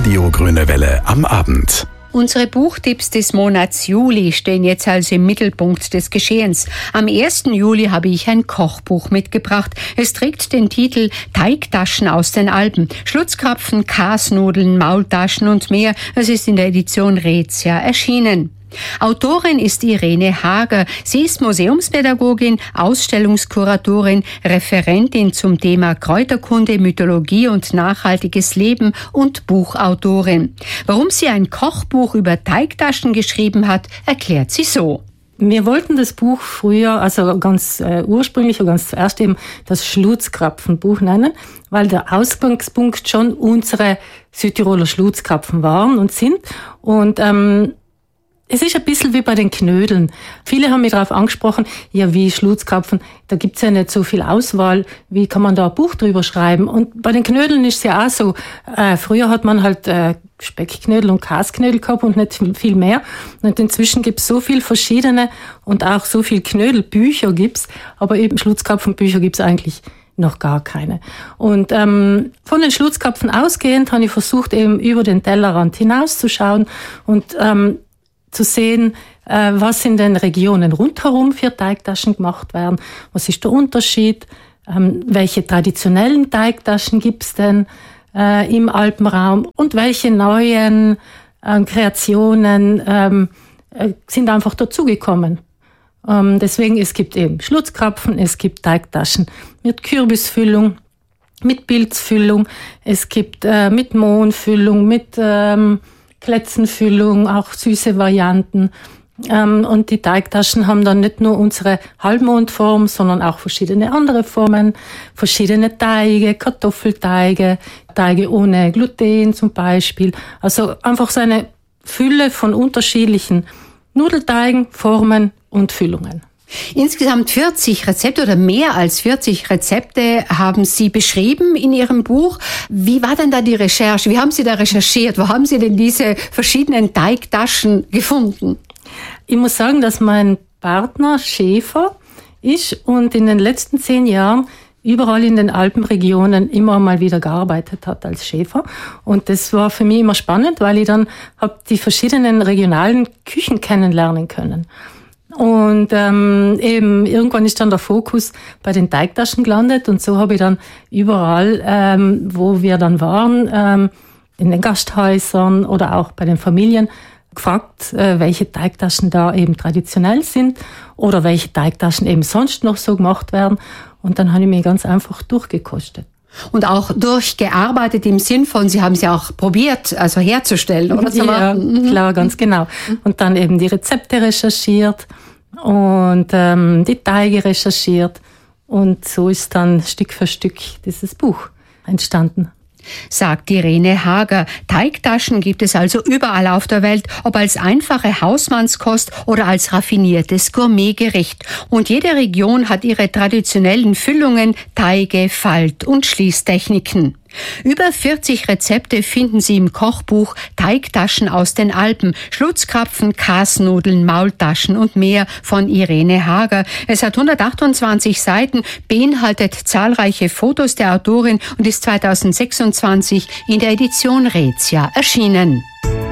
Radio Grüne Welle am Abend. Unsere Buchtipps des Monats Juli stehen jetzt also im Mittelpunkt des Geschehens. Am 1. Juli habe ich ein Kochbuch mitgebracht. Es trägt den Titel Teigtaschen aus den Alpen. Schlutzkrapfen, Kasnudeln, Maultaschen und mehr. Es ist in der Edition Raetia erschienen. Autorin ist Irene Hager. Sie ist Museumspädagogin, Ausstellungskuratorin, Referentin zum Thema Kräuterkunde, Mythologie und nachhaltiges Leben und Buchautorin. Warum sie ein Kochbuch über Teigtaschen geschrieben hat, erklärt sie so. Wir wollten das Buch früher, also ganz ursprünglich und ganz zuerst eben das Schlutzkrapfenbuch nennen, weil der Ausgangspunkt schon unsere Südtiroler Schlutzkrapfen waren und sind. Und es ist ein bisschen wie bei den Knödeln. Viele haben mich darauf angesprochen, ja, wie Schlutzkrapfen, da gibt's ja nicht so viel Auswahl, wie kann man da ein Buch drüber schreiben? Und bei den Knödeln ist es ja auch so, früher hat man halt Speckknödel und Kasknödel gehabt und nicht viel mehr. Und inzwischen gibt's so viel verschiedene und auch so viel Knödelbücher gibt's, aber eben Schlutzkrapfenbücher gibt's eigentlich noch gar keine. Und von den Schlutzkrapfen ausgehend habe ich versucht, eben über den Tellerrand hinauszuschauen und zu sehen, was in den Regionen rundherum für Teigtaschen gemacht werden, was ist der Unterschied, welche traditionellen Teigtaschen gibt's denn im Alpenraum und welche neuen Kreationen sind einfach dazugekommen. Deswegen, es gibt eben Schlutzkrapfen, es gibt Teigtaschen mit Kürbisfüllung, mit Pilzfüllung, es gibt mit Mohnfüllung, mit Kletzenfüllung, auch süße Varianten. Und die Teigtaschen haben dann nicht nur unsere Halbmondform, sondern auch verschiedene andere Formen, verschiedene Teige, Kartoffelteige, Teige ohne Gluten zum Beispiel. Also einfach so eine Fülle von unterschiedlichen Nudelteigen, Formen und Füllungen. Insgesamt 40 Rezepte oder mehr als 40 Rezepte haben Sie beschrieben in Ihrem Buch. Wie war denn da die Recherche? Wie haben Sie da recherchiert? Wo haben Sie denn diese verschiedenen Teigtaschen gefunden? Ich muss sagen, dass mein Partner Schäfer ist und in den letzten 10 Jahren überall in den Alpenregionen immer mal wieder gearbeitet hat als Schäfer. Und das war für mich immer spannend, weil ich dann habe die verschiedenen regionalen Küchen kennenlernen können. Und eben irgendwann ist dann der Fokus bei den Teigtaschen gelandet und so habe ich dann überall, wo wir dann waren, in den Gasthäusern oder auch bei den Familien gefragt, welche Teigtaschen da eben traditionell sind oder welche Teigtaschen eben sonst noch so gemacht werden. Und dann habe ich mich ganz einfach durchgekostet. Und auch durchgearbeitet im Sinn von, Sie haben sie auch probiert, also herzustellen, oder? Ja, klar, ganz genau. Und dann eben die Rezepte recherchiert und die Teige recherchiert. Und so ist dann Stück für Stück dieses Buch entstanden. Sagt Irene Hager. Teigtaschen gibt es also überall auf der Welt, ob als einfache Hausmannskost oder als raffiniertes Gourmetgericht. Und jede Region hat ihre traditionellen Füllungen, Teige, Falt- und Schließtechniken. Über 40 Rezepte finden Sie im Kochbuch Teigtaschen aus den Alpen, Schlutzkrapfen, Kasnudeln, Maultaschen und mehr von Irene Hager. Es hat 128 Seiten, beinhaltet zahlreiche Fotos der Autorin und ist 2026 in der Edition Raetia erschienen.